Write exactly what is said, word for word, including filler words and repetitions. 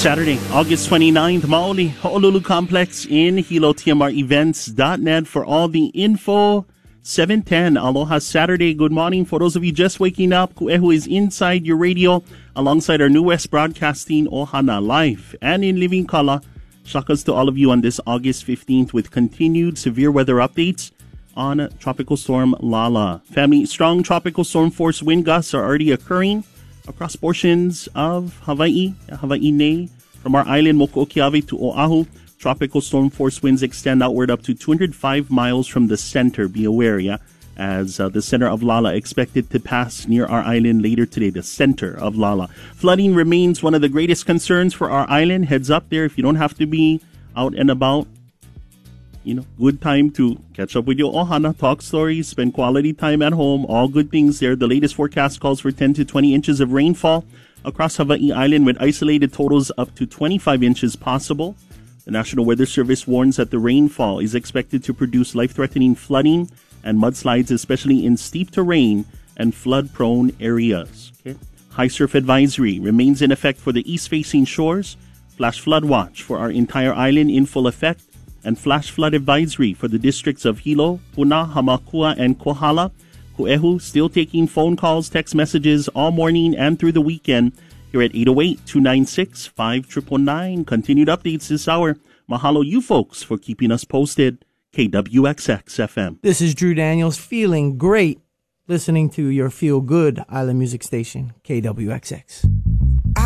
Saturday, August twenty-ninth, Maoli, Ho'olulu Complex in Hilo, T M R events dot net for all the info. seven ten, Aloha Saturday. Good morning for those of you just waking up. Ku'ehu is inside your radio alongside our New West Broadcasting Ohana Live and in living color. Shakas to all of you on this August fifteenth with continued severe weather updates on Tropical Storm Lala. Family, strong tropical storm force wind gusts are already occurring across portions of Hawaii, Hawaii, from our island Mokuokiawe to Oahu. Tropical storm force winds extend outward up to two hundred five miles from the center. Be aware, yeah, as uh, the center of Lala expected to pass near our island later today, the center of Lala. Flooding remains one of the greatest concerns for our island. Heads up there if you don't have to be out and about. You know, good time to catch up with your ohana, talk stories, spend quality time at home. All good things there. The latest forecast calls for ten to twenty inches of rainfall across Hawaii Island with isolated totals up to twenty-five inches possible. The National Weather Service warns that the rainfall is expected to produce life-threatening flooding and mudslides, especially in steep terrain and flood-prone areas. Okay. High surf advisory remains in effect for the east-facing shores. Flash flood watch for our entire island in full effect. And flash flood advisory for the districts of Hilo, Puna, Hamakua, and Kohala. Ku'ehu still taking phone calls, text messages all morning and through the weekend here at eight oh eight, two nine six, five nine nine nine. Continued updates this hour. Mahalo you folks for keeping us posted. K W X X F M. This is Drew Daniels, feeling great listening to your feel-good island music station, K W X X.